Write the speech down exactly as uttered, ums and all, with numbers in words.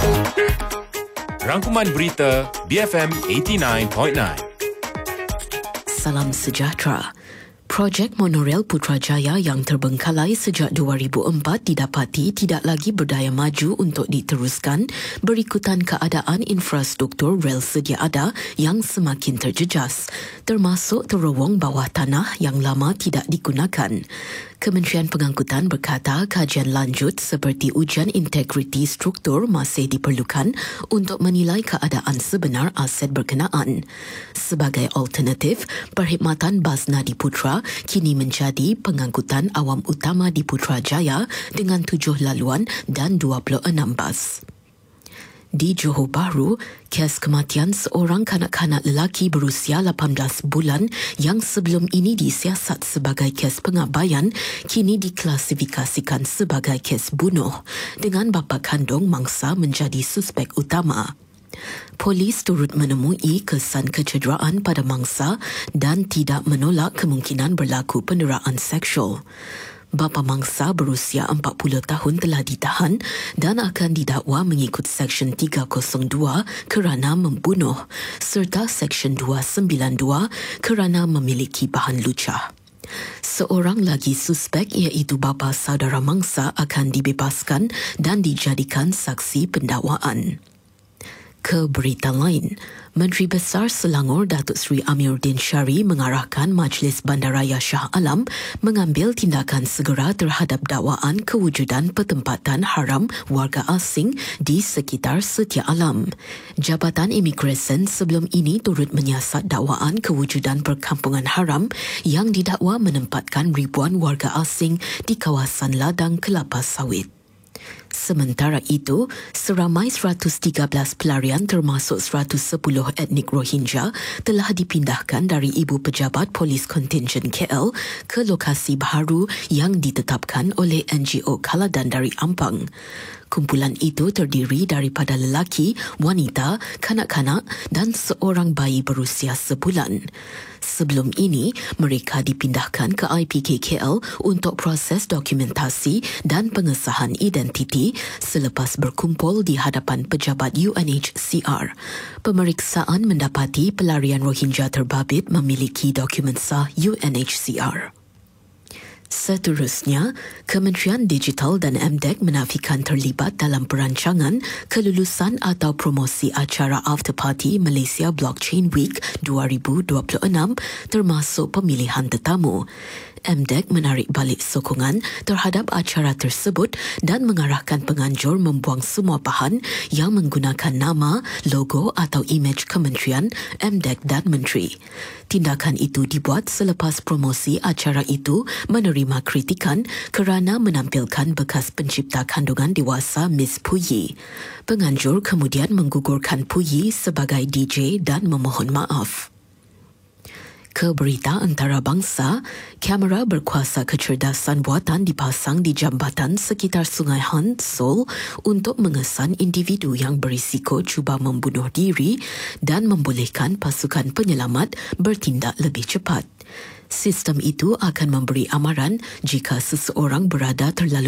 Rangkuman berita B F M lapan puluh sembilan titik sembilan. Salam sejahtera. Projek monorail Putrajaya yang terbengkalai sejak dua ribu empat didapati tidak lagi berdaya maju untuk diteruskan berikutan keadaan infrastruktur rel sedia ada yang semakin terjejas, termasuk terowong bawah tanah yang lama tidak digunakan. Kementerian Pengangkutan berkata kajian lanjut seperti ujian integriti struktur masih diperlukan untuk menilai keadaan sebenar aset berkenaan. Sebagai alternatif, perkhidmatan bas Nadi Putra kini menjadi pengangkutan awam utama di Putrajaya dengan tujuh laluan dan dua puluh enam bas. Di Johor Bahru, kes kematian seorang kanak-kanak lelaki berusia lapan belas bulan yang sebelum ini disiasat sebagai kes pengabaian kini diklasifikasikan sebagai kes bunuh dengan bapa kandung mangsa menjadi suspek utama. Polis turut menemui kesan kecederaan pada mangsa dan tidak menolak kemungkinan berlaku penderaan seksual. Bapa mangsa berusia empat puluh tahun telah ditahan dan akan didakwa mengikut Seksyen tiga kosong dua kerana membunuh serta Seksyen dua sembilan dua kerana memiliki bahan lucah. Seorang lagi suspek iaitu bapa saudara mangsa akan dibebaskan dan dijadikan saksi pendakwaan. Ke berita lain, Menteri Besar Selangor Datuk Seri Amiruddin Syari mengarahkan Majlis Bandaraya Shah Alam mengambil tindakan segera terhadap dakwaan kewujudan pertempatan haram warga asing di sekitar Setia Alam. Jabatan Imigresen sebelum ini turut menyiasat dakwaan kewujudan perkampungan haram yang didakwa menempatkan ribuan warga asing di kawasan ladang kelapa sawit. Sementara itu, seramai seratus tiga belas pelarian termasuk seratus sepuluh etnik Rohingya telah dipindahkan dari Ibu Pejabat Polis Kontingen K L ke lokasi baru yang ditetapkan oleh N G O Kaladan dari Ampang. Kumpulan itu terdiri daripada lelaki, wanita, kanak-kanak dan seorang bayi berusia sebulan. Sebelum ini, mereka dipindahkan ke I P K K L untuk proses dokumentasi dan pengesahan identiti selepas berkumpul di hadapan pejabat U N H C R. Pemeriksaan mendapati pelarian Rohingya terbabit memiliki dokumen sah U N H C R. Seterusnya, Kementerian Digital dan M D E C menafikan terlibat dalam perancangan, kelulusan atau promosi acara After Party Malaysia Blockchain Week dua ribu dua puluh enam termasuk pemilihan tetamu. M D E C menarik balik sokongan terhadap acara tersebut dan mengarahkan penganjur membuang semua bahan yang menggunakan nama, logo atau imej kementerian, M D E C dan menteri. Tindakan itu dibuat selepas promosi acara itu menerima kritikan kerana menampilkan bekas pencipta kandungan dewasa Miss Puyi. Penganjur kemudian menggugurkan Puyi sebagai D J dan memohon maaf. Ke berita antarabangsa, kamera berkuasa kecerdasan buatan dipasang di jambatan sekitar Sungai Han, Seoul untuk mengesan individu yang berisiko cuba membunuh diri dan membolehkan pasukan penyelamat bertindak lebih cepat. Sistem itu akan memberi amaran jika seseorang berada terlalu